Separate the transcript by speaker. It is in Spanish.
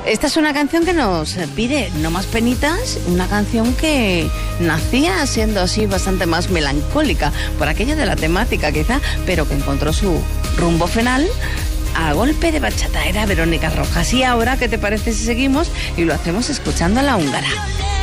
Speaker 1: Esta es una canción que nos pide No Más Penitas, una canción que nacía siendo así bastante más melancólica, por aquello de la temática quizá, pero que encontró su rumbo final a golpe de bachata. Era Verónica Rojas. Y ahora, ¿qué te parece si seguimos y lo hacemos escuchando a La Húngara?